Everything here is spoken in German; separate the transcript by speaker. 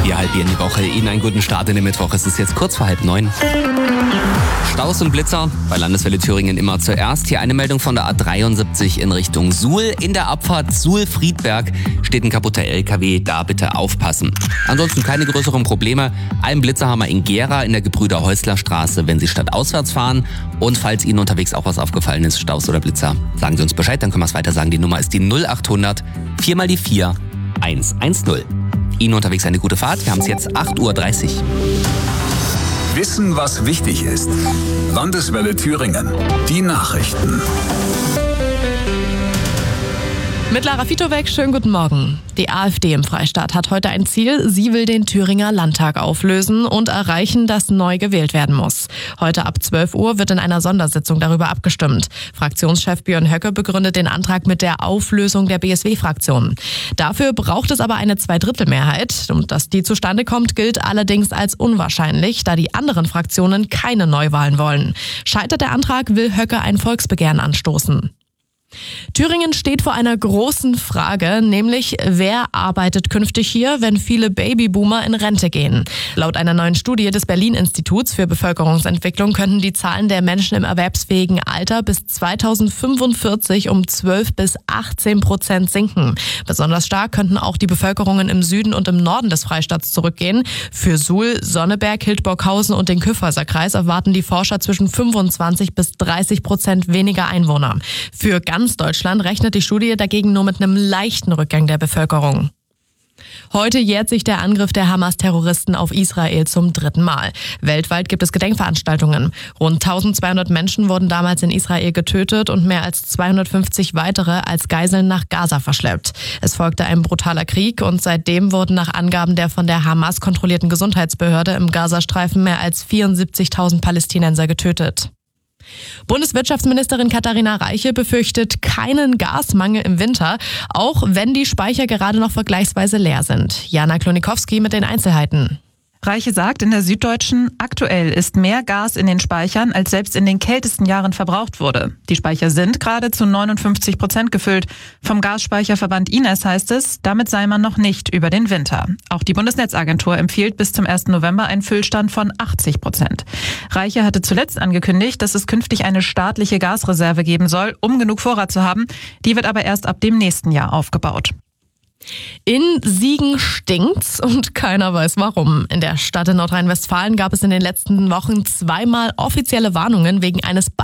Speaker 1: Wir halbieren die Woche. Ihnen einen guten Start in den Mittwoch. Es ist jetzt kurz vor 8:30. Staus und Blitzer bei Landeswelle Thüringen immer zuerst. Hier eine Meldung von der A73 in Richtung Suhl. In der Abfahrt Suhl-Friedberg steht ein kaputter LKW. Da bitte aufpassen. Ansonsten keine größeren Probleme. Einen Blitzer haben wir in Gera in der Gebrüder-Häusler-Straße, wenn Sie stadtauswärts fahren. Und falls Ihnen unterwegs auch was aufgefallen ist, Staus oder Blitzer, sagen Sie uns Bescheid, dann können wir es weiter sagen. Die Nummer ist die 0800 4 mal die 4 110. Ihnen unterwegs eine gute Fahrt. Wir haben es jetzt 8:30 Uhr.
Speaker 2: Wissen, was wichtig ist. Landeswelle Thüringen. Die Nachrichten.
Speaker 3: Mit Lara Fitowek, schönen guten Morgen. Die AfD im Freistaat hat heute ein Ziel. Sie will den Thüringer Landtag auflösen und erreichen, dass neu gewählt werden muss. Heute ab 12 Uhr wird in einer Sondersitzung darüber abgestimmt. Fraktionschef Björn Höcke begründet den Antrag mit der Auflösung der BSW-Fraktion. Dafür braucht es aber eine Zweidrittelmehrheit. Und dass die zustande kommt, gilt allerdings als unwahrscheinlich, da die anderen Fraktionen keine Neuwahlen wollen. Scheitert der Antrag, will Höcke ein Volksbegehren anstoßen. Thüringen steht vor einer großen Frage, nämlich wer arbeitet künftig hier, wenn viele Babyboomer in Rente gehen. Laut einer neuen Studie des Berlin-Instituts für Bevölkerungsentwicklung könnten die Zahlen der Menschen im erwerbsfähigen Alter bis 2045 um 12-18% sinken. Besonders stark könnten auch die Bevölkerungen im Süden und im Norden des Freistaats zurückgehen. Für Suhl, Sonneberg, Hildburghausen und den Kyffhäuser-Kreis erwarten die Forscher zwischen 25-30% weniger Einwohner. Für ganz Deutschland rechnet die Studie dagegen nur mit einem leichten Rückgang der Bevölkerung. Heute jährt sich der Angriff der Hamas-Terroristen auf Israel zum 3. Mal. Weltweit gibt es Gedenkveranstaltungen. Rund 1200 Menschen wurden damals in Israel getötet und mehr als 250 weitere als Geiseln nach Gaza verschleppt. Es folgte ein brutaler Krieg und seitdem wurden nach Angaben der von der Hamas kontrollierten Gesundheitsbehörde im Gazastreifen mehr als 74.000 Palästinenser getötet. Bundeswirtschaftsministerin Katharina Reiche befürchtet keinen Gasmangel im Winter, auch wenn die Speicher gerade noch vergleichsweise leer sind. Jana Klonikowski mit den Einzelheiten.
Speaker 4: Reiche sagt in der Süddeutschen, aktuell ist mehr Gas in den Speichern, als selbst in den kältesten Jahren verbraucht wurde. Die Speicher sind gerade zu 59% gefüllt. Vom Gasspeicherverband Ines heißt es, damit sei man noch nicht über den Winter. Auch die Bundesnetzagentur empfiehlt bis zum 1. November einen Füllstand von 80%. Reiche hatte zuletzt angekündigt, dass es künftig eine staatliche Gasreserve geben soll, um genug Vorrat zu haben. Die wird aber erst ab dem nächsten Jahr aufgebaut.
Speaker 3: In Siegen stinkt's und keiner weiß warum. In der Stadt in Nordrhein-Westfalen gab es in den letzten Wochen zweimal offizielle Warnungen wegen eines